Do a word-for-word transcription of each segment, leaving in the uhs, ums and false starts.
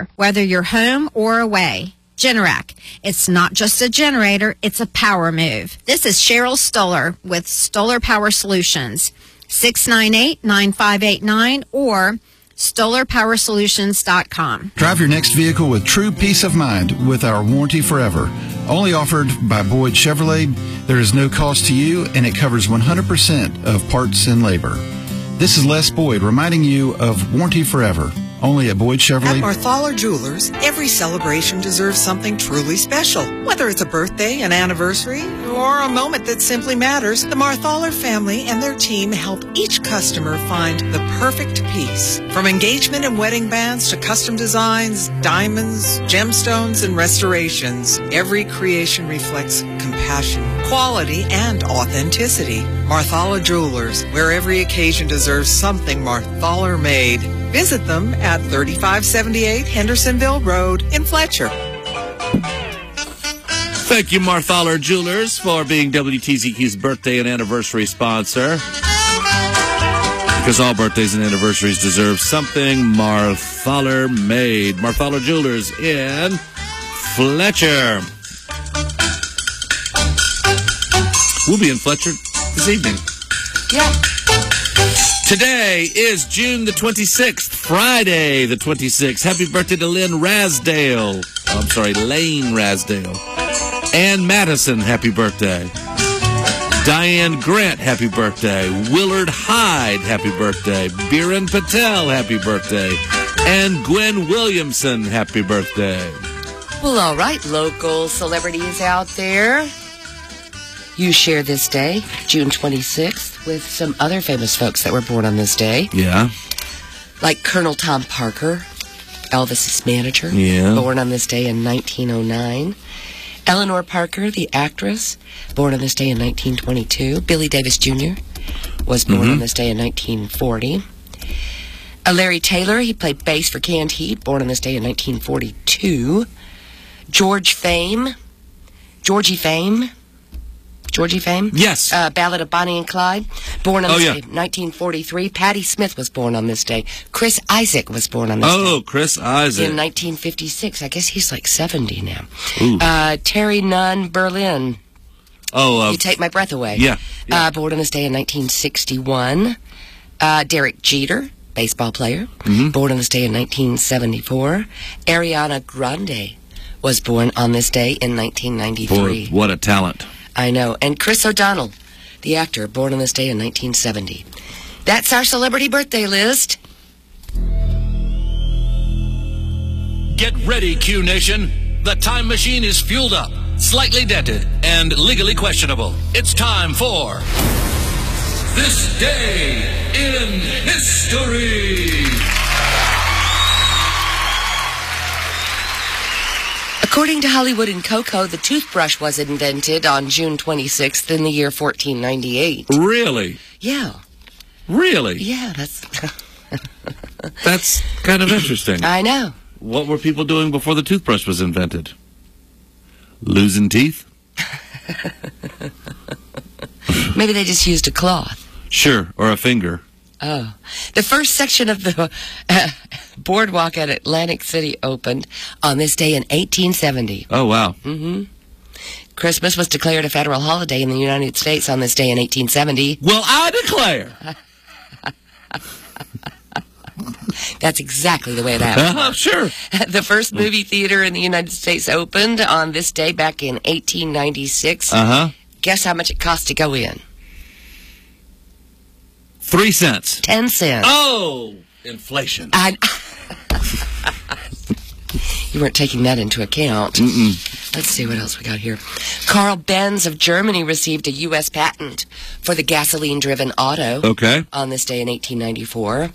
power, whether you're home or away. Generac. It's not just a generator, it's a power move. This is Cheryl Stoller with Stoller Power Solutions. six nine eight, nine five eight nine or stoller power solutions dot com. Drive your next vehicle with true peace of mind with our Warranty Forever. Only offered by Boyd Chevrolet, there is no cost to you, and it covers one hundred percent of parts and labor. This is Les Boyd reminding you of Warranty Forever, only at Boyd Chevrolet. At Marthaler Jewelers, every celebration deserves something truly special. Whether it's a birthday, an anniversary, or a moment that simply matters, the Marthaler family and their team help each customer find the perfect piece. From engagement and wedding bands to custom designs, diamonds, gemstones, and restorations, every creation reflects compassion, quality, and authenticity. Marthaler Jewelers, where every occasion deserves something Marthaler made. Visit them at thirty-five seventy-eight Hendersonville Road in Fletcher. Thank you, Marthaler Jewelers, for being W T Z Q's birthday and anniversary sponsor. Because all birthdays and anniversaries deserve something Marthaler made. Marthaler Jewelers in Fletcher. We'll be in Fletcher this evening. Yeah. Today is June the twenty-sixth, Friday the twenty-sixth. Happy birthday to Lynn Rasdale. Oh, I'm sorry, Lane Rasdale. Ann Madison, happy birthday. Diane Grant, happy birthday. Willard Hyde, happy birthday. Biren Patel, happy birthday. And Gwen Williamson, happy birthday. Well, all right, local celebrities out there. You share this day, June twenty-sixth, with some other famous folks that were born on this day. Yeah. Like Colonel Tom Parker, Elvis's manager, yeah. born on this day in nineteen oh nine. Eleanor Parker, the actress, born on this day in nineteen twenty-two. Billy Davis Junior was born mm-hmm. on this day in nineteen forty. Uh, Larry Taylor, he played bass for Canned Heat, born on this day in nineteen forty-two. George Fame, Georgie Fame, Georgie Fame? Yes. Uh, Ballad of Bonnie and Clyde, born on oh, this yeah. day, nineteen forty-three. Patti Smith was born on this day. Chris Isaac was born on this oh, day. Oh, Chris Isaac. In nineteen fifty-six. I guess he's like seventy now. Ooh. Uh, Terry Nunn Berlin. Oh, uh, You Take My Breath Away. Yeah. yeah. Uh, born on this day in nineteen sixty-one. Uh, Derek Jeter, baseball player, mm-hmm. born on this day in nineteen seventy-four. Ariana Grande was born on this day in nineteen ninety-three. Boy, what a talent. I know. And Chris O'Donnell, the actor, born on this day in nineteen seventy. That's our celebrity birthday list. Get ready, Q Nation. The time machine is fueled up, slightly dented, and legally questionable. It's time for This Day in History. According to Hollywood and Coco, the toothbrush was invented on June twenty-sixth in the year fourteen ninety-eight. Really? Yeah. Really? Yeah, that's... That's kind of interesting. I know. What were people doing before the toothbrush was invented? Losing teeth? Maybe they just used a cloth. Sure, or a finger. Oh. The first section of the uh, boardwalk at Atlantic City opened on this day in eighteen seventy. Oh, wow. Mm-hmm. Christmas was declared a federal holiday in the United States on this day in eighteen seventy. Well, I declare. That's exactly the way it happened. Uh, sure. The first movie theater in the United States opened on this day back in eighteen ninety-six. Uh-huh. Guess how much it cost to go in? Three cents. Ten cents. Oh, inflation. I... You weren't taking that into account. Mm-mm. Let's see what else we got here. Carl Benz of Germany received a U S patent for the gasoline-driven auto. Okay. On this day in eighteen ninety-four.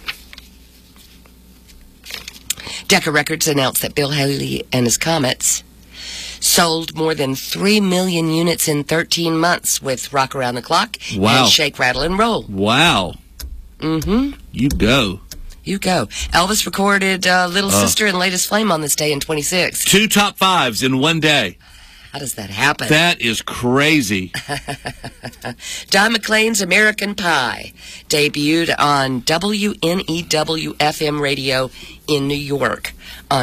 Decca Records announced that Bill Haley and his Comets sold more than three million units in thirteen months with Rock Around the Clock wow. and Shake, Rattle, and Roll. Wow. Mm-hmm. You go. You go. Elvis recorded uh, Little uh, Sister and Latest Flame on this day in twenty-six. Two top fives in one day. How does that happen? That is crazy. Don McLean's American Pie debuted on W N E W F M radio in New York